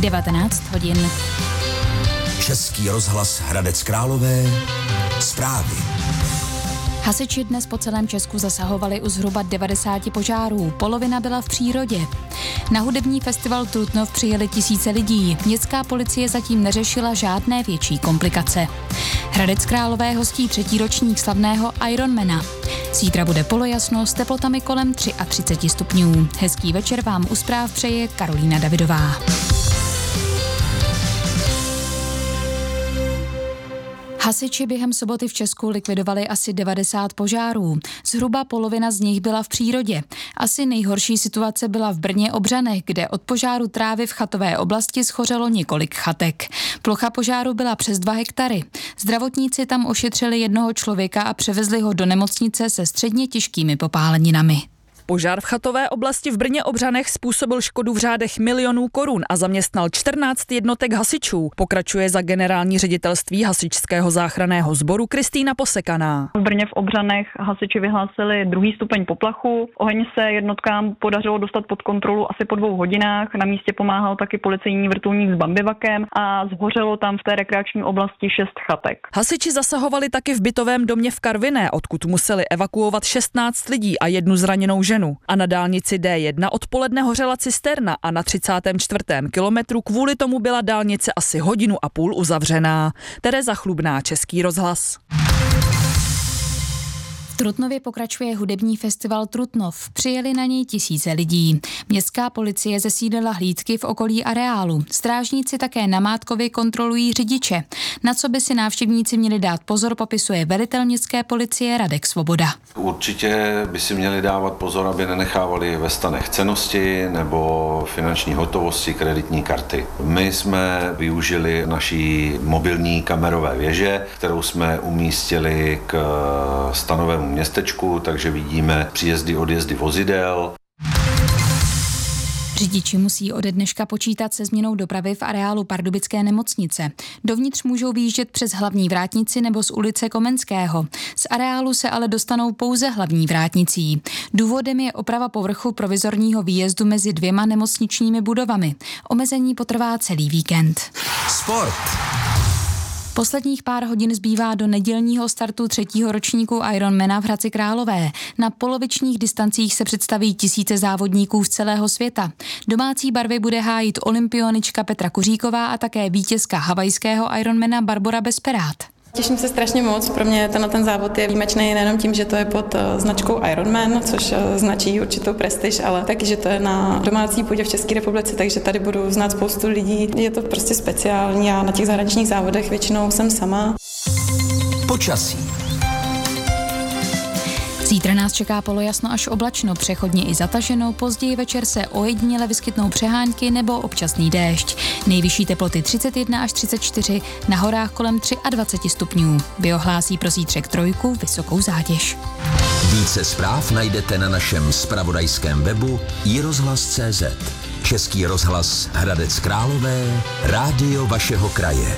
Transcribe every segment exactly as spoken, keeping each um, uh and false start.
devatenáct hodin. Český rozhlas Hradec Králové. Zprávy. Hasiči dnes po celém Česku zasahovali u zhruba devadesáti požárů. Polovina byla v přírodě. Na hudební festival Trutnov přijeli tisíce lidí. Městská policie zatím neřešila žádné větší komplikace. Hradec Králové hostí třetí ročník slavného Ironmana. Zítra bude polojasno s teplotami kolem třicet tři stupňů. Hezký večer vám u zpráv přeje Karolína Davidová. Hasiči během soboty v Česku likvidovali asi devadesát požárů. Zhruba polovina z nich byla v přírodě. Asi nejhorší situace byla v Brně Obřanech, kde od požáru trávy v chatové oblasti schořelo několik chatek. Plocha požáru byla přes dva hektary. Zdravotníci tam ošetřili jednoho člověka a převezli ho do nemocnice se středně těžkými popáleninami. Požár v chatové oblasti v Brně Obřanech způsobil škodu v řádech milionů korun a zaměstnal čtrnáct jednotek hasičů. Pokračuje za generální ředitelství hasičského záchranného sboru Kristýna Posekaná. V Brně v Obřanech hasiči vyhlásili druhý stupeň poplachu. Oheň se jednotkám podařilo dostat pod kontrolu asi po dvou hodinách. Na místě pomáhal taky policejní vrtulník s bambivakem a zhořelo tam v té rekreační oblasti šest chatek. Hasiči zasahovali taky v bytovém domě v Karviné, odkud museli evakuovat šestnáct lidí a jednu zraněnou ženu. A na dálnici D jedna odpoledne hořela cisterna a na třicátém čtvrtém kilometru kvůli tomu byla dálnice asi hodinu a půl uzavřená. Tereza Chlubná, Český rozhlas. V Trutnově pokračuje hudební festival Trutnov. Přijeli na něj tisíce lidí. Městská policie zesídlila hlídky v okolí areálu. Strážníci také namátkově kontrolují řidiče. Na co by si návštěvníci měli dát pozor, popisuje velitel městské policie Radek Svoboda. Určitě by si měli dávat pozor, aby nenechávali ve stanech cennosti nebo finanční hotovosti, kreditní karty. My jsme využili naší mobilní kamerové věže, kterou jsme umístili k stanovému městečku, takže vidíme příjezdy, odjezdy vozidel. Řidiči musí ode dneška počítat se změnou dopravy v areálu pardubické nemocnice. Dovnitř můžou vyjíždět přes hlavní vrátnici nebo z ulice Komenského. Z areálu se ale dostanou pouze hlavní vrátnicí. Důvodem je oprava povrchu provizorního výjezdu mezi dvěma nemocničními budovami. Omezení potrvá celý víkend. Sport. Posledních pár hodin zbývá do nedělního startu třetího ročníku Ironmana v Hradci Králové. Na polovičních distancích se představí tisíce závodníků z celého světa. Domácí barvy bude hájit olympionička Petra Kuříková a také vítězka havajského Ironmana Barbora Besperát. Těším se strašně moc, pro mě tenhle ten závod je výjimečný nejenom tím, že to je pod značkou Ironman, což značí určitou prestiž, ale taky, že to je na domácí půdě v České republice, takže tady budu znát spoustu lidí. Je to prostě speciální a na těch zahraničních závodech většinou jsem sama. Počasí. Zítra nás čeká polojasno až oblačno, přechodně i zataženo, později večer se ojediněle vyskytnou přehánky nebo občasný déšť. Nejvyšší teploty třicet jedna až třicet čtyři, na horách kolem dvacet tři stupňů. Biohlásí pro zítřek trojku vysokou zátěž. Více zpráv najdete na našem zpravodajském webu i rozhlas tečka cé zet. Český rozhlas Hradec Králové, rádio vašeho kraje.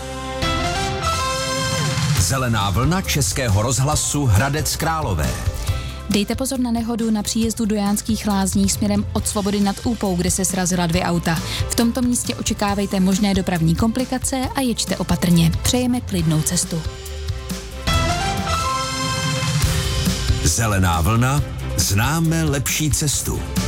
Zelená vlna Českého rozhlasu Hradec Králové. Dejte pozor na nehodu na příjezdu do Jánských Lázní směrem od Svobody nad Úpou, kde se srazila dvě auta. V tomto místě očekávejte možné dopravní komplikace a jeďte opatrně. Přejeme klidnou cestu. Zelená vlna, známe lepší cestu.